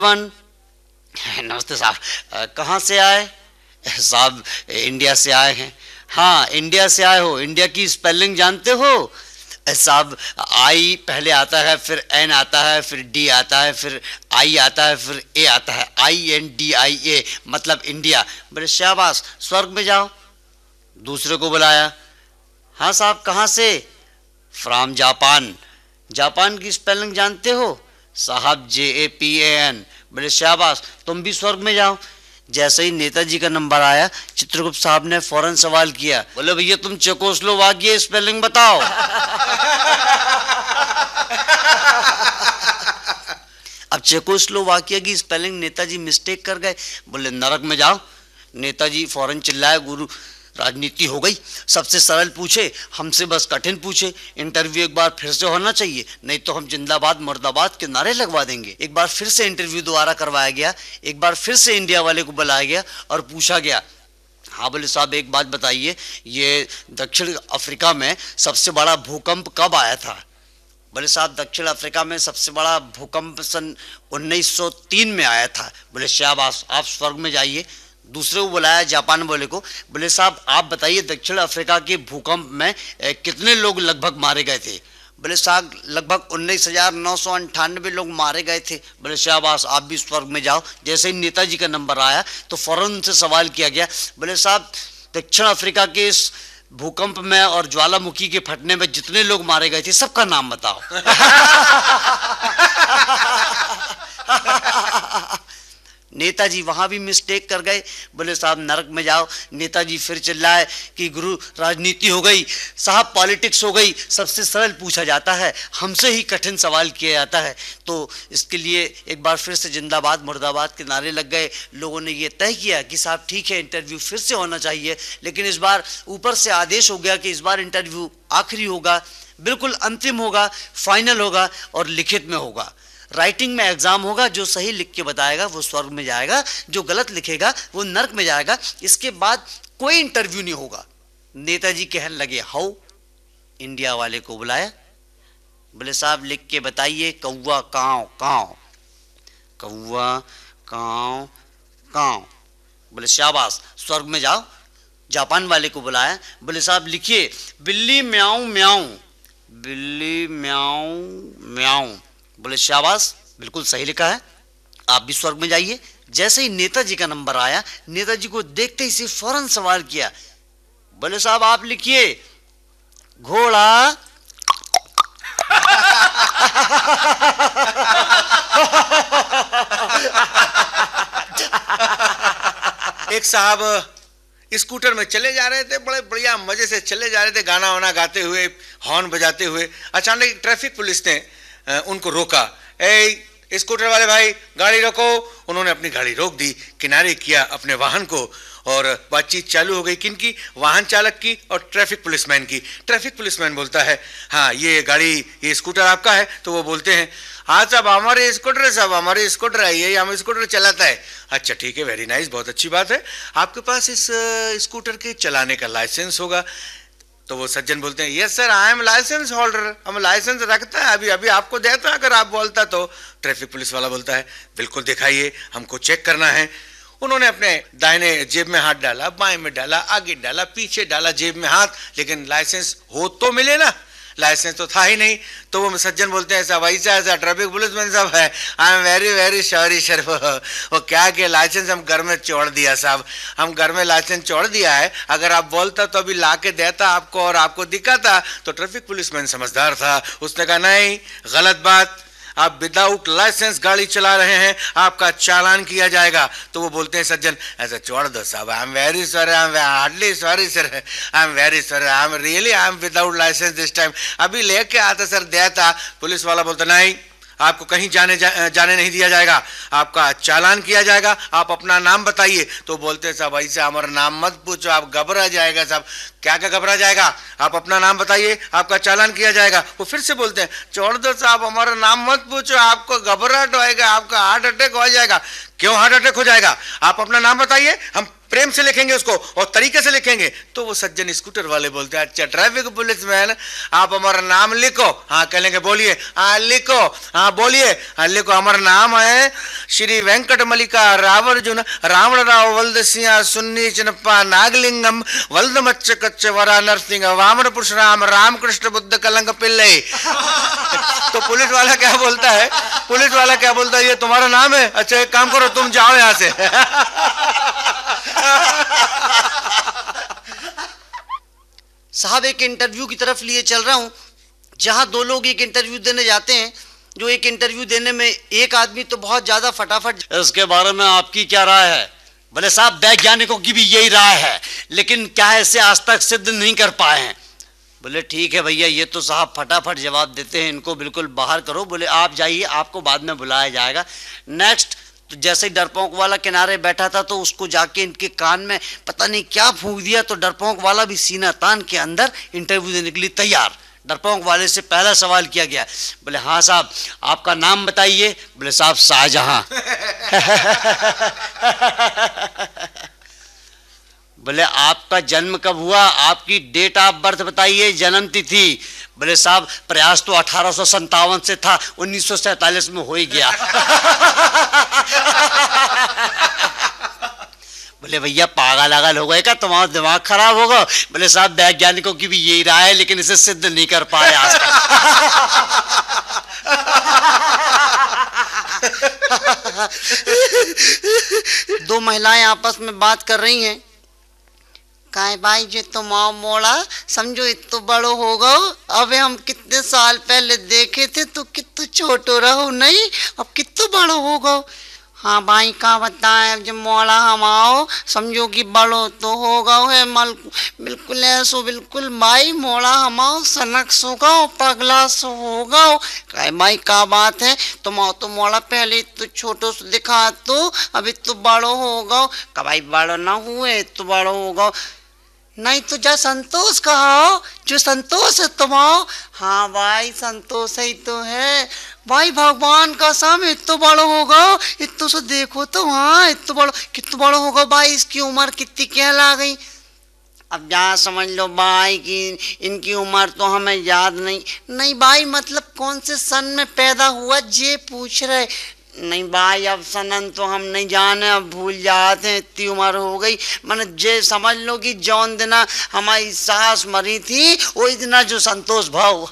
One. नमस्ते साहब, कहाँ से आए? साहब इंडिया से आए हैं। हाँ, इंडिया से आए हो। इंडिया की स्पेलिंग जानते हो? साहब आई पहले आता है, फिर एन आता है, फिर डी आता है, फिर आई आता है, फिर ए आता है। INDIA मतलब इंडिया। बोले शाबाश, स्वर्ग में जाओ। दूसरे को बुलाया। हाँ साहब, कहाँ से? From Japan. जापान की स्पेलिंग जानते हो? साहब JAPAN। बोले शाबाश, तुम भी स्वर्ग में जाओ। जैसे ही नेताजी का नंबर आया, चित्रगुप्त साहब ने फौरन सवाल किया, बोले भैया तुम चेकोस्लोवाकिया स्पेलिंग बताओ। अब चेकोस्लोवाकिया की स्पेलिंग नेताजी मिस्टेक कर गए। बोले नरक में जाओ। नेताजी फौरन चिल्लाए, गुरु राजनीति हो गई, सबसे सरल पूछे, हमसे बस कठिन पूछे। इंटरव्यू एक बार फिर से होना चाहिए, नहीं तो हम जिंदाबाद मुर्दाबाद के नारे लगवा देंगे। एक बार फिर से इंटरव्यू दोबारा करवाया गया। एक बार फिर से इंडिया वाले को बुलाया गया और पूछा गया, हाँ बोले साहब एक बात बताइए, ये दक्षिण अफ्रीका में सबसे बड़ा भूकंप कब आया था? बोले साहब दक्षिण अफ्रीका में सबसे बड़ा भूकंप सन 1903 में आया था। बोले शाबाश, आप स्वर्ग में जाइए। दूसरे को बुलाया, जापान वाले को। बोले साहब आप बताइए, दक्षिण अफ्रीका के भूकंप में कितने लोग लगभग मारे गए थे? बोले साहब लगभग 19,998 लोग मारे गए थे। बोले शाबाश, आप भी स्वर्ग में जाओ। जैसे ही नेताजी का नंबर आया तो फौरन उनसे सवाल किया गया, बोले साहब दक्षिण अफ्रीका के इस भूकंप में और ज्वालामुखी के फटने में जितने लोग मारे गए थे सबका नाम बताओ। नेताजी वहां भी मिस्टेक कर गए। बोले साहब नरक में जाओ। नेताजी फिर चिल्लाए कि गुरु राजनीति हो गई, साहब पॉलिटिक्स हो गई, सबसे सरल पूछा जाता है, हमसे ही कठिन सवाल किया जाता है। तो इसके लिए एक बार फिर से जिंदाबाद मुर्दाबाद के नारे लग गए। लोगों ने ये तय किया कि साहब ठीक है, इंटरव्यू फिर से होना चाहिए, लेकिन इस बार ऊपर से आदेश हो गया कि इस बार इंटरव्यू आखिरी होगा, बिल्कुल अंतिम होगा, फाइनल होगा और लिखित में होगा। राइटिंग में एग्जाम होगा, जो सही लिख के बताएगा वो स्वर्ग में जाएगा, जो गलत लिखेगा वो नरक में जाएगा। इसके बाद कोई इंटरव्यू नहीं होगा। नेताजी कहने लगे हाउ। इंडिया वाले को बुलाया। बोले साहब लिख के बताइए, कौवा काव काव, कौवा काव काव। बोले शाबाश, स्वर्ग में जाओ। जापान वाले को बुलाया। बोले साहब लिखिए, बिल्ली म्याऊं म्याऊं, बिल्ली म्याऊं म्याऊं। बोले शाबाश, बिल्कुल सही लिखा है, आप भी स्वर्ग में जाइए। जैसे ही नेताजी का नंबर आया, नेताजी को देखते ही से फौरन सवाल किया। बोले साहब आप लिखिए, घोड़ा। एक साहब स्कूटर में चले जा रहे थे, बड़े बढ़िया मजे से चले जा रहे थे, गाना वाना गाते हुए, हॉर्न बजाते हुए। अचानक ट्रैफिक पुलिस ने उनको रोका। ए स्कूटर वाले भाई, गाड़ी रोको। उन्होंने अपनी गाड़ी रोक दी, किनारे किया अपने वाहन को और बातचीत चालू हो गई। किनकी? वाहन चालक की और ट्रैफिक पुलिसमैन की। ट्रैफिक पुलिसमैन बोलता है, हाँ ये गाड़ी, ये स्कूटर आपका है? तो वो बोलते हैं, हाँ साहब हमारे स्कूटर है, साहब हमारे स्कूटर है, ये हम स्कूटर चलाता है। अच्छा ठीक है, वेरी नाइस, बहुत अच्छी बात है। आपके पास इस स्कूटर के चलाने का लाइसेंस होगा? तो वो सज्जन बोलते हैं, yes sir I am licence holder, हम लाइसेंस रखता है, अभी अभी आपको देता है अगर आप बोलता तो। ट्रैफिक पुलिस वाला बोलता है, बिल्कुल दिखाइए, हमको चेक करना है। उन्होंने अपने दाहिने जेब में हाथ डाला, बाएं में डाला, आगे डाला, पीछे डाला, जेब में हाथ, लेकिन लाइसेंस हो तो मिले ना, लाइसेंस तो था ही नहीं। तो वो सज्जन बोलते हैं, साहब ऐसा ट्रैफिक पुलिसमैन साहब है, I am very very sorry sir, वो क्या कि लाइसेंस हम घर में छोड़ दिया साहब, हम घर में लाइसेंस छोड़ दिया है, अगर आप बोलता तो अभी ला के देता आपको और आपको दिखाता। तो ट्रैफिक पुलिसमैन समझदार था, उसने कहा नहीं, गलत बात, आप विदाउट लाइसेंस गाड़ी चला रहे हैं, आपका चालान किया जाएगा। तो वो बोलते हैं सज्जन, ऐसा छोड़ दो साहब, I am very sorry, I am hardly sorry sir, I am very sorry, I am really, I am without licence this time, अभी लेके आता सर देता। पुलिस वाला बोलता नहीं, आपको कहीं जाने नहीं दिया जाएगा, आपका चालान किया जाएगा, आप अपना नाम बताइए। तो बोलते हैं साहब ऐसे हमारा नाम मत पूछो, आप घबरा जाएगा साहब। क्या क्या घबरा जाएगा? आप अपना नाम बताइए, आपका चालान किया जाएगा। वो फिर से बोलते हैं, छोड़ दो साहब हमारा नाम मत पूछो, आपको घबराहट होएगा, आपका हार्ट अटैक हो जाएगा। क्यों हार्ट अटैक हो जाएगा? आप अपना नाम बताइए, हम प्रेम से लिखेंगे उसको और तरीके से लिखेंगे तो वो सज्जन स्कूटर वाले बोलते हैं अच्छा ट्रैफिक पुलिस मैन आप हमारा नाम लिखो। हाँ कह लेंगे बोलिए। हाँ लिखो। हाँ बोलिए। हाँ लिखो। हमारा नाम है श्री वेंकट मलिका रावर्जुन रावण राव वल्द सिंह सुन्नी चिनप्पा नागलिंगम वल्द मच्च कच्च वरा नरसिंह वामन पुरुषराम रामकृष्ण बुद्ध कलंग पिल्ले। तो पुलिस वाला क्या बोलता है? पुलिस वाला क्या बोलता है? ये तुम्हारा नाम है? अच्छा एक काम करो तुम जाओ यहां से। साहब एक इंटरव्यू की तरफ लिए चल रहा हूं जहां दो लोग एक इंटरव्यू देने जाते हैं। जो एक इंटरव्यू देने में एक आदमी तो बहुत ज्यादा फटाफट इसके बारे में आपकी क्या राय है? बोले साहब वैज्ञानिकों की भी यही राय है लेकिन क्या है इसे आज तक सिद्ध नहीं कर पाए हैं। बोले ठीक है भैया ये तो साहब फटाफट जवाब देते हैं इनको बिल्कुल बाहर करो। बोले आप जाइए आपको बाद में बुलाया जाएगा। नेक्स्ट तो जैसे ही डरपोक वाला किनारे बैठा था तो उसको जाके इनके कान में पता नहीं क्या फूंक दिया तो डरपोक वाला भी सीना तान के अंदर इंटरव्यू देने के लिए तैयार। डरपोक वाले से पहला सवाल किया गया। बोले हाँ साहब आपका नाम बताइए। बोले साहब शाहजहां। बोले आपका जन्म कब हुआ? आपकी डेट ऑफ बर्थ बताइए, जन्म तिथि। बोले साहब प्रयास तो 1857 से था 1947 में हो ही गया। बोले भैया पागल आगल हो गए क्या? तुम्हारा दिमाग खराब होगा? बोले साहब वैज्ञानिकों की भी यही राय है लेकिन इसे सिद्ध नहीं कर पाए आज तक। दो महिलाएं आपस में बात कर रही हैं। काय भाई जे तुम आओ मोड़ा समझो इतो बड़ो हो गो। अबे हम कितने साल पहले देखे थे तो कितने छोटो रहो नहीं अब कितने बड़ो हो गो। हाँ भाई का बताए जब मोड़ा हम आओ समझो कि बड़ो तो हो गो है मल बिल्कुल ऐसो बिल्कुल भाई मोड़ा हम आओ सनक सो गो पगला सो हो गो। काय भाई का बात है तुम आओ तो मोड़ा पहले तो छोटो से दिखा तो अभी तो बड़ो हो गो। का भाई बड़ो ना हुए तो बड़ो हो गो। नहीं तो जा संतोष कहो जो संतोष है तुम आओ। हाँ भाई संतोष ही तो है भाई भगवान का सम इतना बड़ा होगा इतना से देखो तो। हाँ इतना बड़ा कितना बड़ा होगा भाई इसकी उम्र कितनी कहला गई। अब जा समझ लो भाई कि इनकी उम्र तो हमें याद नहीं भाई मतलब कौन से सन में पैदा हुआ ये पूछ रहे। नहीं भाई अब सनन तो हम नहीं जाने अब भूल जाते हैं इतनी उम्र हो गई। मैंने जे समझ लो कि जौन दिना हमारी सास मरी थी वही दिना जो संतोष भाव।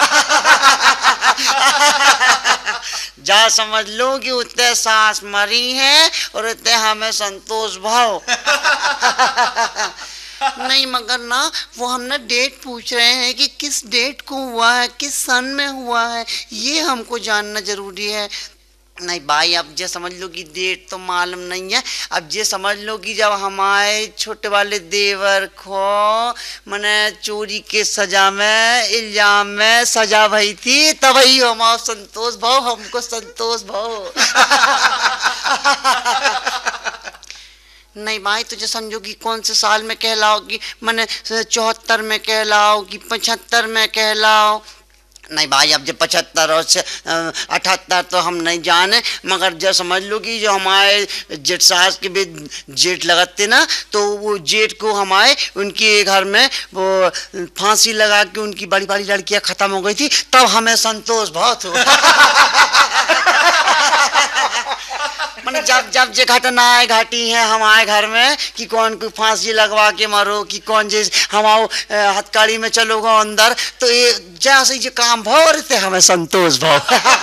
जा समझ लो कि उतने सास मरी है और उतने हमें संतोष भाव। नहीं मगर ना वो हम ना डेट पूछ रहे हैं कि किस डेट को हुआ है किस सन में हुआ है ये हमको जानना जरूरी है। नहीं भाई अब ये समझ लो कि डेट तो मालूम नहीं है। अब ये समझ लो कि जब हमारे छोटे वाले देवर को मैंने चोरी के सजा में इल्जाम में सजा भई थी तब ही हमारा संतोष भाव हमको संतोष भाव। नहीं भाई तुझे समझो कि कौन से साल में कहलाओ कि मैंने 74 में कहलाओ कि 75 में कहलाओ। नहीं भाई अब जो 75 और 78 तो हम नहीं जाने मगर जो समझ लो कि जो हमारे जेठ सास के भी जेठ लगाते ना तो वो जेठ को हमारे उनके घर में वो फांसी लगा के उनकी बड़ी बड़ी लड़कियां खत्म हो गई थी तब हमें संतोष बहुत हुआ। मैंने जब जब ये घटनाएं घटी हैं हमारे घर में कि कौन को फांसी लगवा के मारो कि कौन जिस हमाओ हथकड़ी में चलोगे अंदर तो ये जैसे ये काम भाव रहे थे हमें संतोष भाव।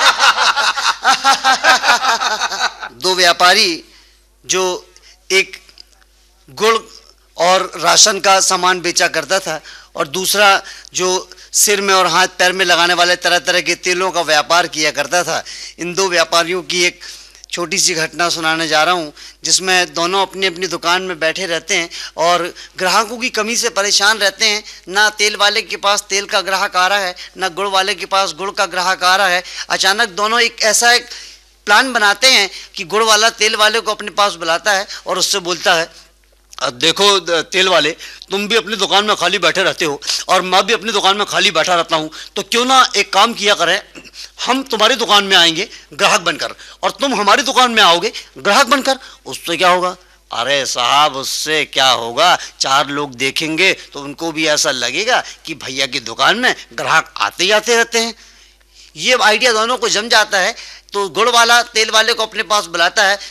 दो व्यापारी जो एक गुड़ और राशन का सामान बेचा करता था और दूसरा जो सिर में और हाथ पैर में लगाने वाले तरह तरह के तेलों का व्यापार किया करता था। इन दो व्यापारियों की एक छोटी सी घटना सुनाने जा रहा हूँ जिसमें दोनों अपनी अपनी दुकान में बैठे रहते हैं और ग्राहकों की कमी से परेशान रहते हैं। ना तेल वाले के पास तेल का ग्राहक आ रहा है ना गुड़ वाले के पास गुड़ का ग्राहक आ रहा है। अचानक दोनों एक ऐसा एक प्लान बनाते हैं कि गुड़ वाला तेल वाले को अपने पास बुलाता है और उससे बोलता है देखो तेल वाले तुम भी अपनी दुकान में खाली बैठे रहते हो और मैं भी अपनी दुकान में खाली बैठा रहता हूँ तो क्यों ना एक काम किया करें हम तुम्हारी दुकान में आएंगे ग्राहक बनकर और तुम हमारी दुकान में आओगे ग्राहक बनकर। उससे क्या होगा अरे साहब उससे क्या होगा, 4 लोग देखेंगे तो उनको भी ऐसा लगेगा कि भैया की दुकान में ग्राहक आते ही आते रहते हैं। ये आइडिया दोनों को जम जाता है तो गुड़ वाला तेल वाले को अपने पास बुलाता है